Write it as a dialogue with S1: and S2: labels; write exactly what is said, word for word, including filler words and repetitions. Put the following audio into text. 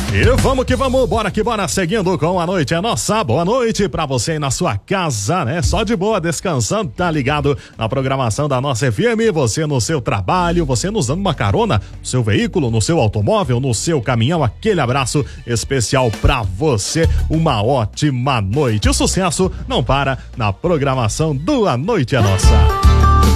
S1: E vamos que vamos, bora que bora, seguindo com A Noite é Nossa. Boa noite pra você aí na sua casa, né? Só de boa, descansando, tá ligado na programação da nossa F M, você no seu trabalho, você nos dando uma carona no seu veículo, no seu automóvel, no seu caminhão, aquele abraço especial pra você, uma ótima noite. O sucesso não para na programação do A Noite é Nossa.